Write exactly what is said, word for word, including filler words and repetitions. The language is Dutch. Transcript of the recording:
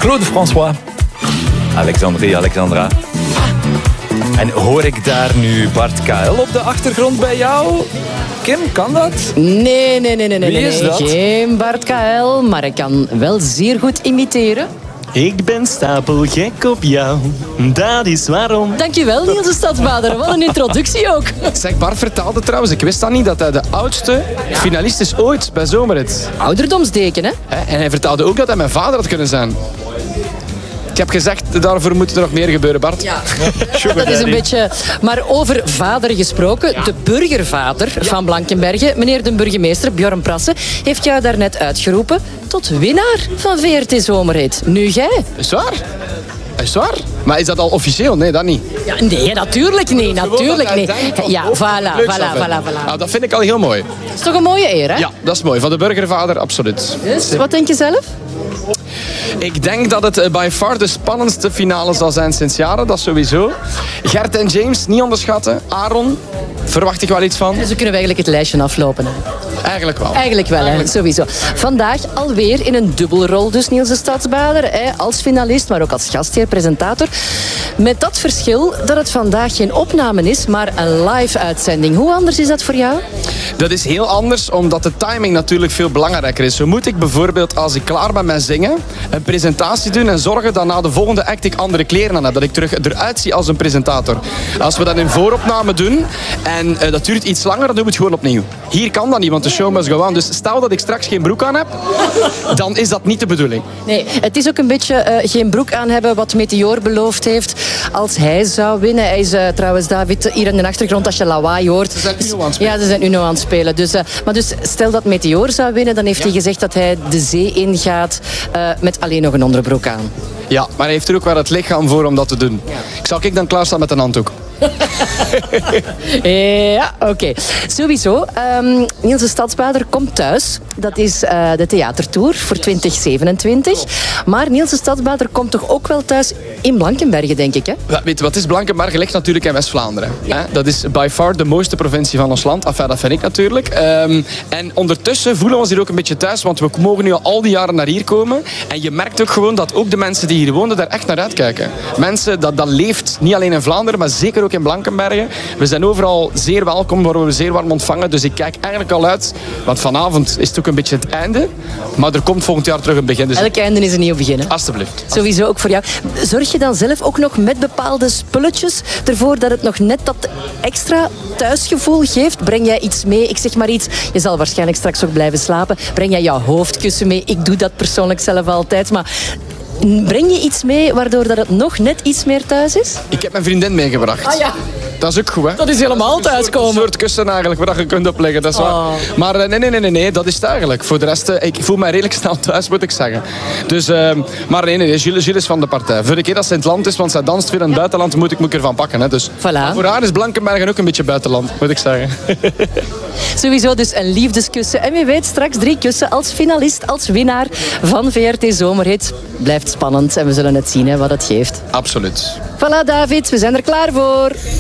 Claude François. Alexandrie, Alexandra. En hoor ik daar nu Bart K L op de achtergrond bij jou? Kim, kan dat? Nee, nee, nee, nee. nee. Wie is dat? Geen Bart K L, maar ik kan wel zeer goed imiteren. Ik ben stapelgek op jou, dat is waarom. Dankjewel, Niels de Stadsbader. Wat een introductie ook. Zeg, Bart vertelde trouwens, ik wist dat niet, dat hij de oudste finalist is ooit bij Zomerhit. Ouderdomsdeken, hè? En hij vertelde ook dat hij mijn vader had kunnen zijn. Ik heb gezegd, daarvoor moet er nog meer gebeuren, Bart. Ja, dat is een beetje... Maar over vader gesproken, ja. De burgervader ja. van Blankenberge, meneer de burgemeester Bjorn Prassen, heeft jou daarnet uitgeroepen tot winnaar van V R T Zomerhit. Nu jij. Is het waar? Is het waar? Maar is dat al officieel? Nee, dat niet. Ja, nee, natuurlijk niet. Natuurlijk niet. Ja, voilà, voilà, voilà, voilà. Nou, dat vind ik al heel mooi. Dat is toch een mooie eer, hè? Ja, dat is mooi. Van de burgervader, absoluut. Dus, wat denk je zelf? Ik denk dat het by far de spannendste finale zal zijn sinds jaren. Dat sowieso. Gert en James, niet onderschatten. Aaron, verwacht ik wel iets van. Dus we kunnen we eigenlijk het lijstje aflopen. Hè? Eigenlijk wel. Eigenlijk wel, Eigenlijk. Hè? Sowieso. Vandaag alweer in een dubbelrol dus Niels de Stadsbader. Hè? Als finalist, maar ook als gastheer, presentator. Met dat verschil dat het vandaag geen opname is, maar een live uitzending. Hoe anders is dat voor jou? Dat is heel anders, omdat de timing natuurlijk veel belangrijker is. Zo moet ik bijvoorbeeld, als ik klaar ben met zingen, een presentatie doen en zorgen dat na de volgende act ik andere kleren aan heb. Dat ik terug eruit zie als een presentator. Als we dat in vooropname doen en uh, dat duurt iets langer, dan doen we het gewoon opnieuw. Hier kan dat niet, want de show must go on. Dus stel dat ik straks geen broek aan heb, dan is dat niet de bedoeling. Nee, het is ook een beetje uh, geen broek aan hebben wat Meteor beloofd heeft als hij zou winnen. Hij is uh, trouwens, David, hier in de achtergrond als je lawaai hoort. Ze zijn Uno aan het spelen. Ja, ze zijn Uno aan het spelen. Dus, uh, maar dus stel dat Meteor zou winnen, dan heeft ja. hij gezegd dat hij de zee ingaat uh, met alleen nog een onderbroek aan. Ja, maar hij heeft er ook wel het lichaam voor om dat te doen. Ja. Ik zal ik dan klaarstaan met een handdoek. Ja, oké. Okay. Sowieso, um, Niels de Stadsbader komt thuis. Dat is uh, de theatertour voor twintig zevenentwintig. Maar Niels de Stadsbader komt toch ook wel thuis in Blankenberge, denk ik, hè? Weet je, wat is Blankenberge? Ligt natuurlijk in West-Vlaanderen. Ja. Dat is by far de mooiste provincie van ons land. Enfin, dat vind ik natuurlijk. Um, en ondertussen voelen we ons hier ook een beetje thuis, want we mogen nu al, al die jaren naar hier komen. En je merkt ook gewoon dat ook de mensen die hier wonen daar echt naar uitkijken. Mensen, dat, dat leeft niet alleen in Vlaanderen, maar zeker ook in Blankenberge. We zijn overal zeer welkom, worden we zeer warm ontvangen. Dus ik kijk eigenlijk al uit, want vanavond is het ook een beetje het einde. Maar er komt volgend jaar terug een begin. Dus elk einde is een nieuw begin, hè? Alsjeblieft. Sowieso ook voor jou. Zorg je dan zelf ook nog met bepaalde spulletjes ervoor dat het nog net dat extra thuisgevoel geeft? Breng jij iets mee? Ik zeg maar iets. Je zal waarschijnlijk straks ook blijven slapen. Breng jij jouw hoofdkussen mee? Ik doe dat persoonlijk zelf altijd, maar... Breng je iets mee waardoor dat het nog net iets meer thuis is? Ik heb mijn waar meegebracht. Ah ja. Dat is ook goed, hè? Dat is helemaal thuiskomen. Een soort kussen eigenlijk, waar je kunt opleggen. Dat is waar. Oh. Maar nee, nee, nee, nee, nee, dat is het eigenlijk. Voor de rest, ik voel mij redelijk snel thuis, moet ik zeggen. Dus, uh, maar nee, nee, Gilles, Gilles is van de partij. Voor de keer dat ze in het land is, want zij danst veel in het ja. buitenland, moet ik, moet ik ervan pakken. Hè. Dus voilà. Voor haar is Blankenbergen ook een beetje buitenland, moet ik zeggen. Sowieso dus een liefdeskussen. En wie weet straks drie kussen als finalist, als winnaar van V R T Zomerhit. Blijft spannend en we zullen het zien, hè, wat het geeft. Absoluut. Voilà, David, we zijn er klaar voor.